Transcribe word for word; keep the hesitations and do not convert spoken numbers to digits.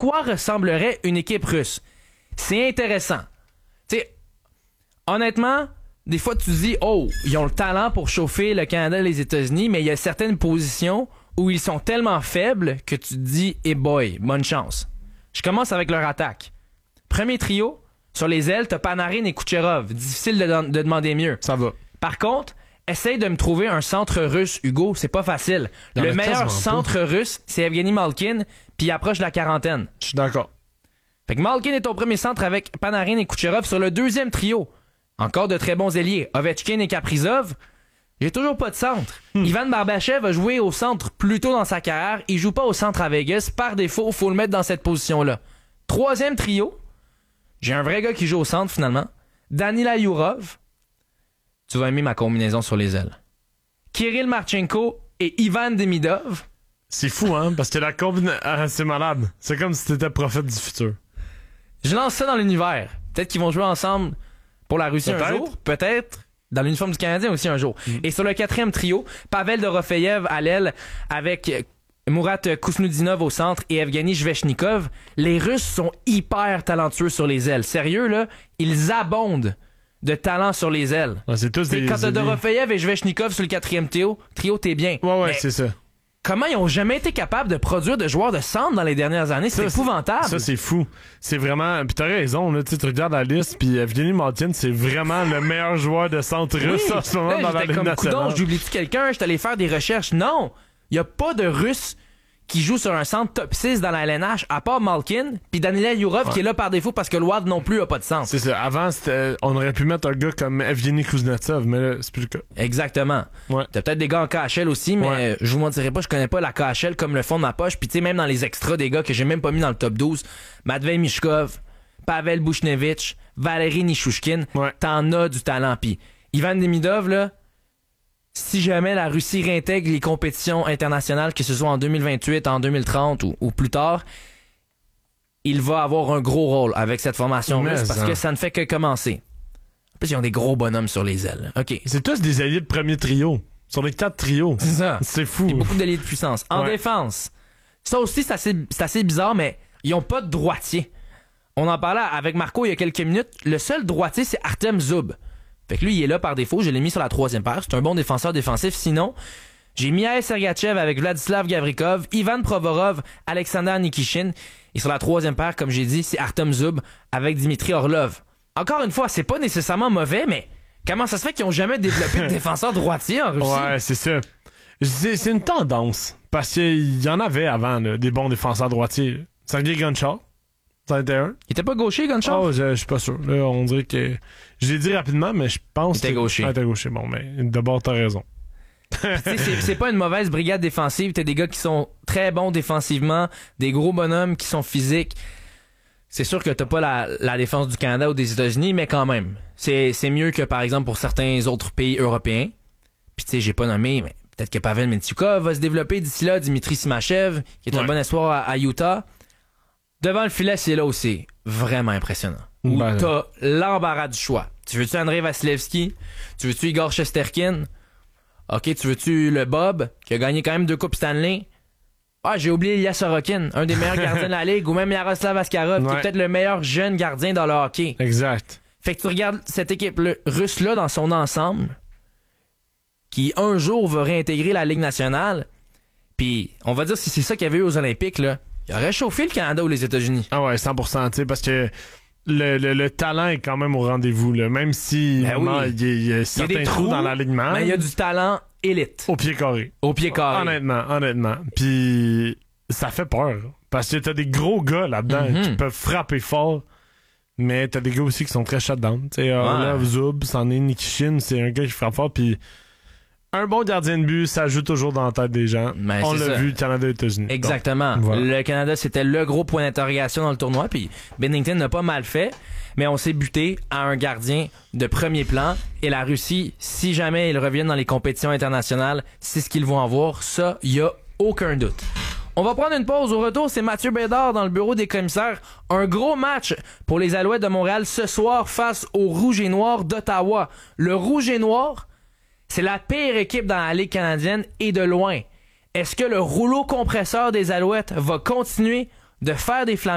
quoi ressemblerait une équipe russe? C'est intéressant. Tu sais, honnêtement, des fois, tu te dis, oh, ils ont le talent pour chauffer le Canada et les États-Unis, mais il y a certaines positions où ils sont tellement faibles que tu te dis, hey boy, bonne chance. Je commence avec leur attaque. Premier trio, sur les ailes, t'as Panarin et Kucherov. Difficile de, de demander mieux. Ça va. Par contre, essaye de me trouver un centre russe, Hugo. C'est pas facile. Dans le le meilleur centre pas. russe, c'est Evgeny Malkin, puis il approche de la quarantaine. Je suis d'accord. Fait que Malkin est ton premier centre avec Panarin et Kucherov. Sur le deuxième trio, encore de très bons ailiers, Ovechkin et Kaprizov. J'ai toujours pas de centre. Hmm. Ivan Barbashev a joué au centre plus tôt dans sa carrière. Il joue pas au centre à Vegas. Par défaut, faut le mettre dans cette position-là. Troisième trio, j'ai un vrai gars qui joue au centre finalement. Danila Yurov. Tu vas aimer ma combinaison sur les ailes. Kirill Marchenko et Ivan Demidov. C'est fou, hein? Parce que la combinaison... Ah, c'est malade. C'est comme si t'étais prophète du futur. Je lance ça dans l'univers. Peut-être qu'ils vont jouer ensemble pour la Russie Peut-être. un jour. Peut-être. Dans l'uniforme du Canadien aussi un jour. Mm. Et sur le quatrième trio, Pavel Dorofeyev à l'aile avec Murat Kusnudinov au centre et Evgeny Svechnikov. Les Russes sont hyper talentueux sur les ailes. Sérieux, là, ils abondent de talent sur les ailes. Ouais, c'est tous T'sais, des... quand t'as Dorofeyev et Svechnikov sur le quatrième trio, trio t'es bien. Ouais, ouais, mais c'est ça. comment ils ont jamais été capables de produire de joueurs de centre dans les dernières années? C'est ça, épouvantable. Ça, c'est fou. C'est vraiment... Puis t'as raison, là, tu regardes la liste, puis Evgeny Malkin, c'est vraiment le meilleur joueur de centre russe oui. en ce moment là, dans la Ligue comme, nationale. Coudon, j'oublie-tu quelqu'un? Je suis allé faire des recherches. Non! Il n'y a pas de Russe qui joue sur un centre top six dans la L N H, à part Malkin, puis Danila Yurov, ouais. qui est là par défaut parce que le W A D non plus a pas de centre. C'est ça. Avant, c'était, on aurait pu mettre un gars comme Evgeny Kuznetsov, mais là, c'est plus le cas. Exactement. Ouais. T'as peut-être des gars en K H L aussi, mais ouais. je vous mentirais pas, je connais pas la K H L comme le fond de ma poche. Puis tu sais, même dans les extras des gars que j'ai même pas mis dans le top douze, Matvei Mishkov, Pavel Bushnevich, Valeri Nishushkin, ouais. t'en as du talent. Puis Ivan Demidov, là, si jamais la Russie réintègre les compétitions internationales, que ce soit en deux mille vingt-huit, en deux mille trente ou, ou plus tard, il va avoir un gros rôle avec cette formation Mais russe parce hein. que ça ne fait que commencer. En plus, ils ont des gros bonhommes sur les ailes. OK. C'est tous des alliés de premier trio. Sur les quatre trios. C'est ça. C'est fou. Il y a beaucoup d'alliés de puissance. En ouais. défense, ça aussi, c'est assez, c'est assez bizarre, mais ils ont pas de droitier. On en parlait avec Marco il y a quelques minutes. Le seul droitier, c'est Artem Zub. Fait que lui, il est là par défaut. Je l'ai mis sur la troisième paire. C'est un bon défenseur défensif. Sinon, j'ai Mikhail Sergachev avec Vladislav Gavrikov, Ivan Provorov, Alexander Nikishin. Et sur la troisième paire, comme j'ai dit, c'est Artem Zub avec Dimitri Orlov. Encore une fois, c'est pas nécessairement mauvais, mais comment ça se fait qu'ils ont jamais développé de défenseur droitier en Russie? Ouais, c'est ça. C'est, c'est une tendance. Parce qu'il y en avait avant, là, des bons défenseurs droitiers. Sergei Gonchar. Ça a été un. Il était pas gaucher, Gonchar? Oh, je, je suis pas sûr. Là, on dirait que... Je l'ai dit rapidement, mais je pense il était que... gaucher. Ah, il était gaucher. Bon, mais d'abord, t'as raison. c'est, c'est pas une mauvaise brigade défensive. T'as des gars qui sont très bons défensivement, des gros bonhommes qui sont physiques. C'est sûr que t'as pas la, la défense du Canada ou des États-Unis, mais quand même. C'est, c'est mieux que, par exemple, pour certains autres pays européens. Puis tu sais, j'ai pas nommé, mais peut-être que Pavel Mentyukov va se développer d'ici là. Dimitri Simachev, qui est ouais. un bon espoir à, à Utah. Devant le filet, c'est là où c'est vraiment impressionnant. Où ben, t'as l'embarras du choix. Tu veux-tu Andrei Vasilevski? Tu veux-tu Igor Shesterkin? OK, tu veux-tu le Bob, qui a gagné quand même deux Coupes Stanley? Ah, j'ai oublié Ilya Sorokin, un des meilleurs gardiens de la Ligue, ou même Yaroslav Askarov, ouais. qui est peut-être le meilleur jeune gardien dans le hockey. Exact. Fait que tu regardes cette équipe russe-là dans son ensemble, qui un jour va réintégrer la Ligue nationale, puis on va dire si c'est ça qu'il y avait eu aux Olympiques, là, il aurait chauffé le Canada ou les États-Unis. Ah ouais, cent pour cent, tu sais, parce que le, le, le talent est quand même au rendez-vous, là. Même si ben vraiment, oui. il y a, il y a certains il y a des trous, trous dans l'alignement. Mais il y a du talent élite. Au pied carré. Au pied carré. Honnêtement, honnêtement. Puis ça fait peur. Parce que t'as des gros gars là-dedans mm-hmm. qui peuvent frapper fort. Mais t'as des gars aussi qui sont très shutdown. Tu sais, Orlov, Zub, c'en est Nikishin, c'est un gars qui frappe fort. Puis un bon gardien de but, ça joue toujours dans la tête des gens. Ben, on l'a ça. vu, Canada et États-Unis. Exactement. Donc, voilà. Le Canada, c'était le gros point d'interrogation dans le tournoi. Puis Binnington n'a pas mal fait. Mais on s'est buté à un gardien de premier plan. Et la Russie, si jamais ils reviennent dans les compétitions internationales, c'est ce qu'ils vont avoir. Ça, il y a aucun doute. On va prendre une pause. Au retour, c'est Mathieu Bédard dans le bureau des commissaires. Un gros match pour les Alouettes de Montréal ce soir face au Rouge et Noir d'Ottawa. Le Rouge et Noir, c'est la pire équipe dans la Ligue canadienne et de loin. Est-ce que le rouleau compresseur des Alouettes va continuer de faire des flammes?